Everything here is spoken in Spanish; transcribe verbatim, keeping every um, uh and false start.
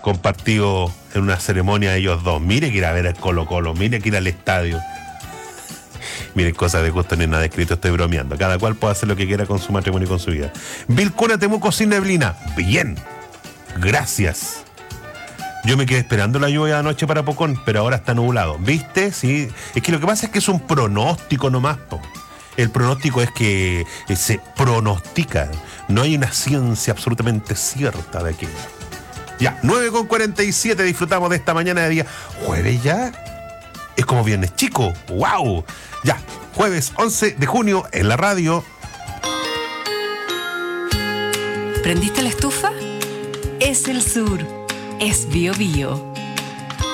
compartido en una ceremonia de ellos dos. Mire que ir a ver el Colo Colo, mire que ir al estadio. Miren, cosas de gusto ni nada escrito, estoy bromeando. Cada cual puede hacer lo que quiera con su matrimonio y con su vida. Vilcuna, Temuco sin neblina. Bien, gracias. Yo me quedé esperando la lluvia de anoche para Pocón, pero ahora está nublado. ¿Viste? Sí. Es que lo que pasa es que es un pronóstico nomás, po. El pronóstico es que se pronostica. No hay una ciencia absolutamente cierta de aquello. Ya, nueve con cuarenta y siete, disfrutamos de esta mañana de día. ¿Jueves ya? Es como viernes chico. ¡Wow! Ya, jueves once de junio en la radio. ¿Prendiste la estufa? Es el sur. Es Bio Bio.